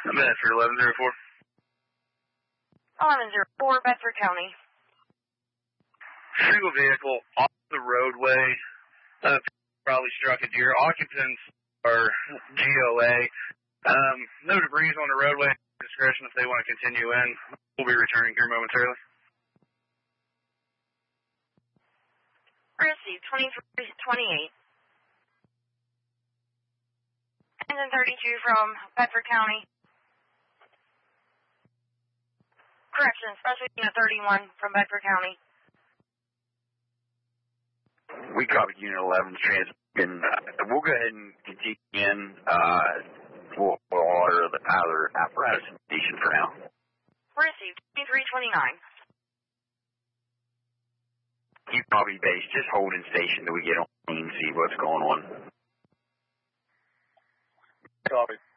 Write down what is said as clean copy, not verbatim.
Bedford 1104. 1104, Bedford County. Single vehicle off the roadway. Probably struck a deer. Occupants are GOA. No debris on the roadway. Discretion if they want to continue in. We'll be returning here momentarily. Received 2328. And then 32 from Bedford County. Correction, Special Unit 31 from Bedford County. We copy Unit 11 transmitting. We'll go ahead and continue in. We'll order the other apparatus station for now. Received 2329. You copy base. Just holding station till we get on and see what's going on. Copy.